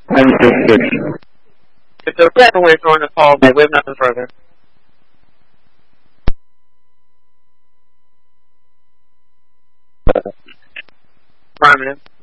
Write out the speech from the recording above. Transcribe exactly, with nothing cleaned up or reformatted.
I'm six six. If the second way join the call, but we have nothing further. Affirmative.